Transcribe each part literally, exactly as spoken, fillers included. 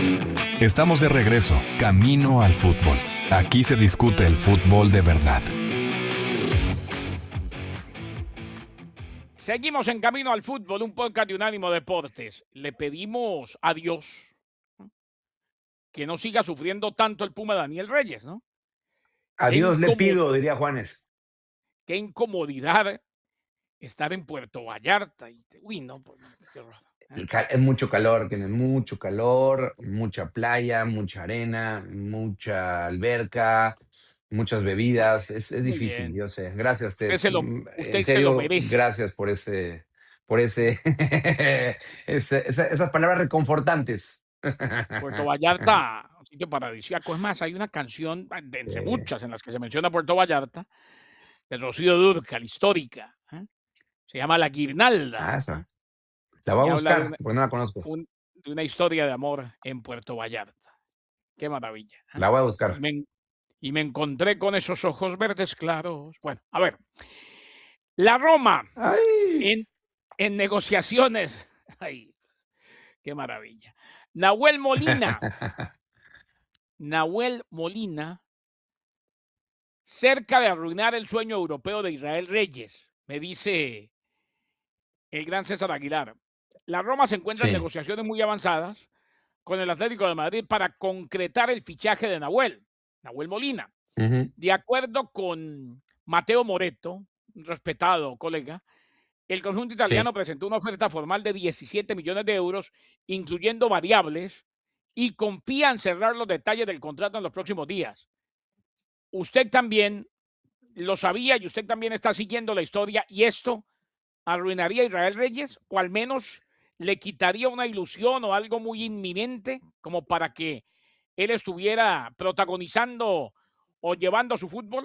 Estamos de regreso, camino al fútbol. Aquí se discute el fútbol de verdad. Seguimos en Camino al Fútbol, un podcast de Unánimo Deportes. Le pedimos a Dios que no siga sufriendo tanto el Puma Daniel Reyes, ¿no? A Qué Dios le incomod- pido, diría Juanes. Qué incomodidad estar en Puerto Vallarta. Y, uy, no, pues, qué horror, ¿eh? El ca- Es mucho calor, tiene mucho calor, mucha playa, mucha arena, mucha alberca, muchas bebidas. Es, es Muy difícil, bien. yo sé. Gracias, Usted Ted. se lo, Mm, En usted se lo serio, merece. gracias por ese, por ese, ese- esa- esas palabras reconfortantes. Puerto Vallarta, un sitio paradisíaco. Es más, hay una canción, de entre Eh, muchas, en las que se menciona Puerto Vallarta, de Rocío Dúrcal, histórica. ¿eh? Se llama La ah, Guirnalda. ¿eh? esa. La voy Y a habla de buscar, una, porque no la conozco. un- de una historia de amor en Puerto Vallarta. Qué maravilla. ¿eh? La voy a Y buscar. me, en- y me encontré con esos ojos verdes claros. Bueno, a ver, la Roma ¡Ay! en, en negociaciones. Ay, qué maravilla. Nahuel Molina, Nahuel Molina, cerca de arruinar el sueño europeo de Israel Reyes, me dice el gran César Aguilar. La Roma se encuentra en Sí. negociaciones muy avanzadas con el Atlético de Madrid para concretar el fichaje de Nahuel, Nahuel Molina. Ujú. De acuerdo con Mateo Moretto, un respetado colega, el conjunto Sí. italiano presentó una oferta formal de diecisiete millones de euros, incluyendo variables, y confía en cerrar los detalles del contrato en los próximos días. Usted también lo sabía y usted también está siguiendo la historia, y esto arruinaría a Israel Reyes, o al menos le quitaría una ilusión o algo muy inminente como para que él estuviera protagonizando o llevando su fútbol.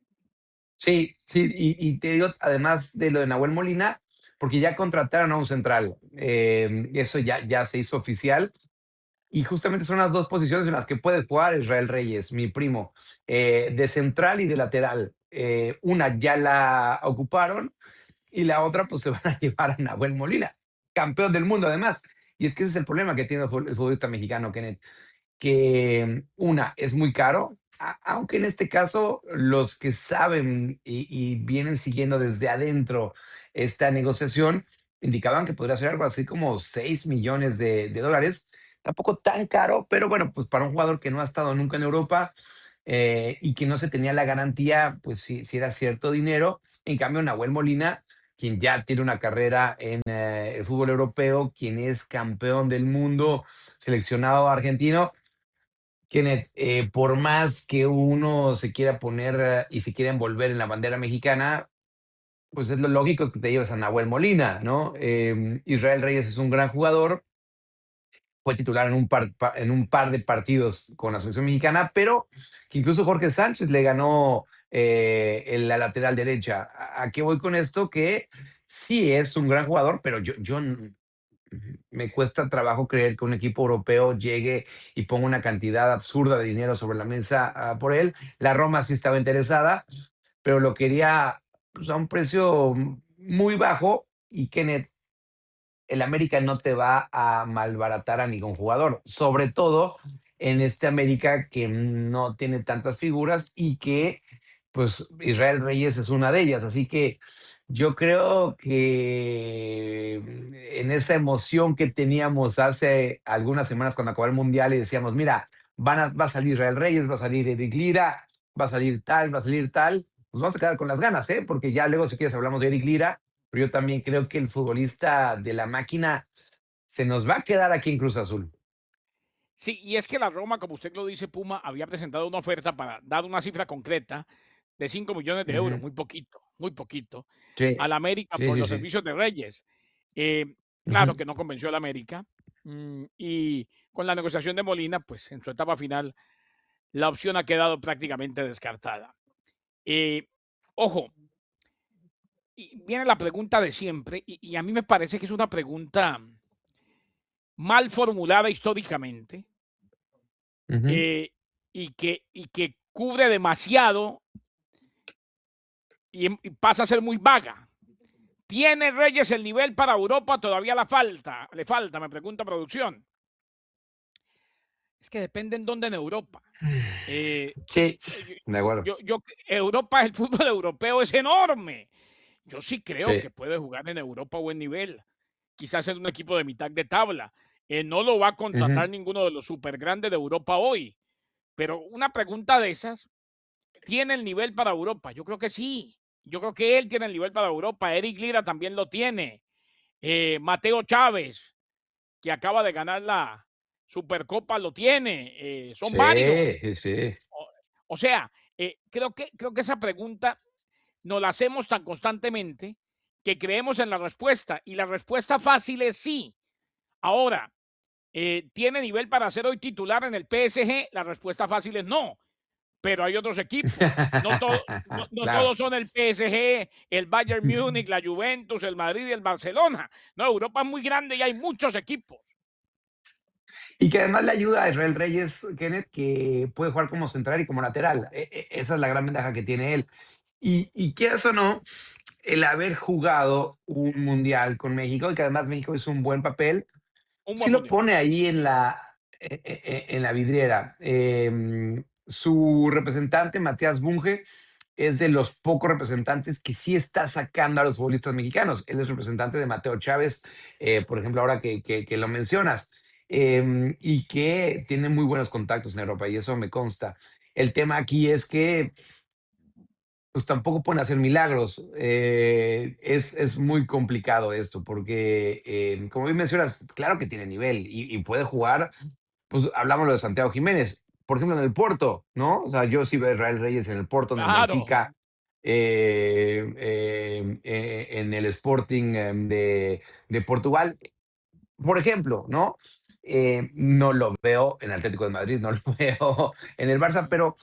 Sí, sí, y, y te digo, además de lo de Nahuel Molina, porque ya contrataron a un central, eh, eso ya, ya se hizo oficial, y justamente son las dos posiciones en las que puede jugar Israel Reyes, mi primo, eh, de central y de lateral. Eh, una ya la ocuparon y la otra pues se van a llevar a Nahuel Molina, campeón del mundo además. Y es que ese es el problema que tiene el fut- el futbolista mexicano, Kenneth, que una, es muy caro, a- aunque en este caso los que saben y, y vienen siguiendo desde adentro esta negociación indicaban que podría ser algo así como seis millones de, de dólares. Tampoco tan caro, pero bueno, pues para un jugador que no ha estado nunca en Europa eh, y que no se tenía la garantía, pues sí, sí era cierto dinero. En cambio, Nahuel Molina, quien ya tiene una carrera en eh, el fútbol europeo, quien es campeón del mundo, seleccionado argentino, Kenneth, eh, por más que uno se quiera poner eh, y se quiera envolver en la bandera mexicana, pues es lo lógico que te llevas a Nahuel Molina, ¿no? Eh, Israel Reyes es un gran jugador, fue titular en un, par, pa- en un par de partidos con la selección mexicana, pero que incluso Jorge Sánchez le ganó eh, en la lateral derecha. ¿A, a qué voy con esto? Que sí es un gran jugador, pero yo, yo n- me cuesta trabajo creer que un equipo europeo llegue y ponga una cantidad absurda de dinero sobre la mesa ah, por él. La Roma sí estaba interesada, pero lo quería pues, a un precio muy bajo y Kenneth, el América no te va a malbaratar a ningún jugador, sobre todo en este América que no tiene tantas figuras y que pues Israel Reyes es una de ellas. Así que yo creo que en esa emoción que teníamos hace algunas semanas cuando acabó el Mundial y decíamos, mira, van a- va a salir Israel Reyes, va a salir Eric Lira, va a salir tal, va a salir tal, nos vamos a quedar con las ganas, ¿eh? Porque ya luego si quieres hablamos de Eric Lira, pero yo también creo que el futbolista de la máquina se nos va a quedar aquí en Cruz Azul. Sí, y es que la Roma, como usted lo dice, Puma, había presentado una oferta para dar una cifra concreta de cinco millones de euros, Ujú. muy poquito, muy poquito, Sí, al América sí, por sí, los sí. servicios de Reyes. Eh, claro Ujú. que no convenció al América, mm, y con la negociación de Molina, pues en su etapa final, la opción ha quedado prácticamente descartada. Eh, ojo, y viene la pregunta de siempre, y, y a mí me parece que es una pregunta mal formulada históricamente, Ujú. eh, y, que, y que cubre demasiado y, y pasa a ser muy vaga. ¿Tiene Reyes el nivel para Europa? Todavía la falta, le falta, me pregunta producción. Es que depende en dónde en Europa. Eh, Sí, eh, de acuerdo. yo, yo, Europa, el fútbol europeo es enorme. Yo sí creo Sí. que puede jugar en Europa a buen nivel. Quizás en un equipo de mitad de tabla. Eh, no lo va a Ujú. contratar ninguno de los super grandes de Europa hoy. Pero una pregunta de esas, ¿tiene el nivel para Europa? Yo creo que sí. Yo creo que él tiene el nivel para Europa. Eric Lira también lo tiene. Eh, Mateo Chávez, que acaba de ganar la Supercopa, lo tiene. Eh, son Sí, varios. sí, sí. O, o sea, eh, creo, que, creo que esa pregunta nos la hacemos tan constantemente que creemos en la respuesta. Y la respuesta fácil es sí. Ahora, eh, ¿tiene nivel para ser hoy titular en el P S G? La respuesta fácil es no. Pero hay otros equipos. No, todo, no, no Claro. todos son el P S G, el Bayern Múnich, la Juventus, el Madrid y el Barcelona. No, Europa es muy grande y hay muchos equipos. Y que además le ayuda a Israel Reyes, Kenneth, que puede jugar como central y como lateral. E- e- esa es la gran ventaja que tiene él. Y, y quieras o no, el haber jugado un mundial con México, y que además México hizo un buen papel, Un sí buen lo mundial. pone ahí en la, e- e- e- en la vidriera. Em, su representante, Matías Bunge, es de los pocos representantes que sí está sacando a los futbolistas mexicanos. Él es representante de Mateo Chávez, eh, por ejemplo, ahora que, que- que lo mencionas, em, y que tiene muy buenos contactos en Europa, y eso me consta. El tema aquí es que pues tampoco pueden hacer milagros. Eh, es, es muy complicado esto, porque eh, como bien mencionas, claro que tiene nivel y, y puede jugar, pues hablamos de Santiago Jiménez, por ejemplo, en el Porto, ¿no? O sea, yo sí veo a Israel Reyes en el Porto, en el Claro. Benfica, eh, eh, eh, en el Sporting eh, de, de Portugal, por ejemplo, ¿no? Eh, no lo veo en Atlético de Madrid, no lo veo en el Barça, pero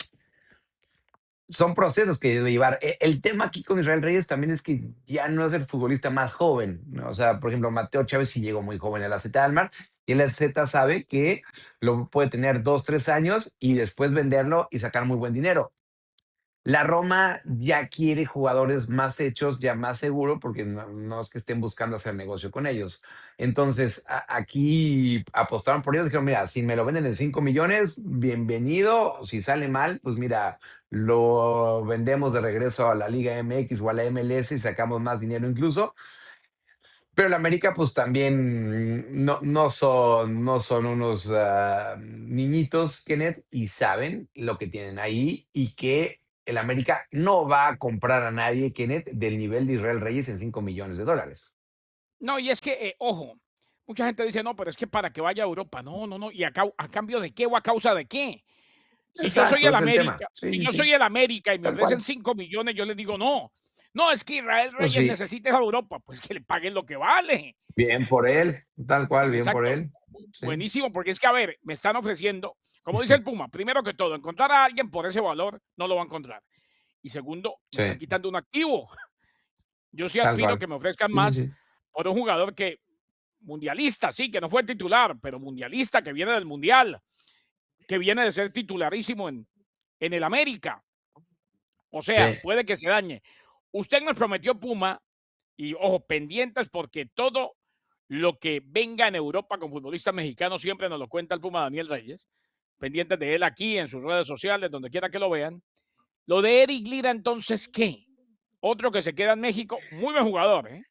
son procesos que debe llevar. E- El tema aquí con Israel Reyes también es que ya no es el futbolista más joven, ¿no? O sea, por ejemplo, Mateo Chávez sí llegó muy joven a la Z Almar y el Z sabe que lo puede tener dos, tres años y después venderlo y sacar muy buen dinero. La Roma ya quiere jugadores más hechos, ya más seguro, porque no, no es que estén buscando hacer negocio con ellos. Entonces, a- aquí apostaron por ellos, dijeron, mira, si me lo venden en cinco millones, bienvenido. Si sale mal, pues mira, lo vendemos de regreso a la Liga M X o a la M L S y sacamos más dinero incluso. Pero el América, pues también no, no son, no son unos ah, niñitos, Kenneth, y saben lo que tienen ahí y que el América no va a comprar a nadie, Kenneth, del nivel de Israel Reyes en cinco millones de dólares. No, y es que, eh, ojo, mucha gente dice, no, pero es que para que vaya a Europa, no, no, no, y a, cau- a cambio de qué o a causa de qué. Si yo soy Exacto, el ese es el tema. América, Sí, si sí, yo sí, soy el América y me tal ofrecen cual. cinco millones, yo les digo no. No, es que Israel Pues Reyes sí, necesita ir a Europa, pues que le paguen lo que vale. bien por él, tal cual, bien por Exacto. él. Sí, Buenísimo, porque es que, a ver, me están ofreciendo, como dice el Puma, primero que todo, encontrar a alguien por ese valor no lo va a encontrar. Y segundo, me sí, están quitando un activo. Yo sí tal aspiro cual. que me ofrezcan Sí, sí, más sí. por un jugador que, mundialista, sí, que no fue titular, pero mundialista, que viene del mundial, que viene de ser titularísimo en, en el América. O sea, Sí. puede que se dañe. Usted nos prometió Puma, y ojo, pendientes porque todo lo que venga en Europa con futbolistas mexicanos siempre nos lo cuenta el Puma Daniel Reyes. Pendientes de él aquí en sus redes sociales, donde quiera que lo vean. Lo de Eric Lira, entonces, ¿qué? Otro que se queda en México, muy buen jugador, ¿eh?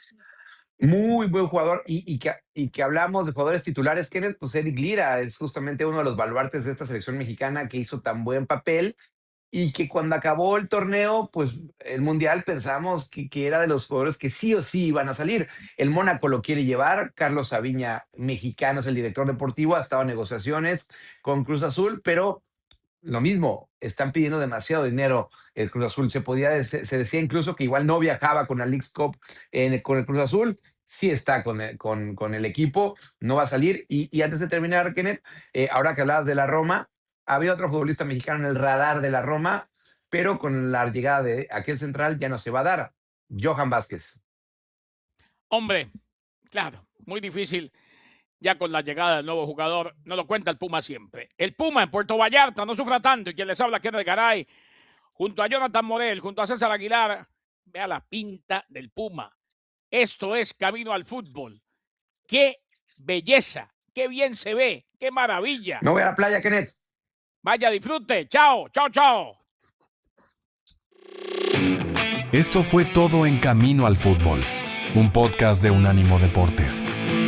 Muy buen jugador y, y que, y que hablamos de jugadores titulares, Kenneth, pues Eric Lira es justamente uno de los baluartes de esta selección mexicana que hizo tan buen papel y que cuando acabó el torneo, pues el Mundial pensamos que, que era de los jugadores que sí o sí iban a salir. El Mónaco lo quiere llevar, Carlos Sabiña, mexicano, es el director deportivo, ha estado en negociaciones con Cruz Azul, pero lo mismo, están pidiendo demasiado dinero el Cruz Azul. Se podía, se, se decía incluso que igual no viajaba con la Leagues Cup en- con el Cruz Azul. Sí está con el, con, con el equipo, no va a salir. Y, y antes de terminar, Kenneth, eh, ahora que hablabas de la Roma, había otro futbolista mexicano en el radar de la Roma, pero con la llegada de aquel central ya no se va a dar. Johan Vázquez. Hombre, claro, muy difícil ya con la llegada del nuevo jugador. No lo cuenta el Puma siempre. El Puma en Puerto Vallarta, no sufra tanto. Y quien les habla, Kenneth Garay, junto a Jonathan Morel, junto a César Aguilar. Vea la pinta del Puma. Esto es Camino al Fútbol. ¡Qué belleza! ¡Qué bien se ve! ¡Qué qué maravilla. Me voy a la playa, Kenneth. Vaya, disfrute. Chao, chao, chao. Esto fue todo en Camino al Fútbol, un podcast de Unánimo Deportes.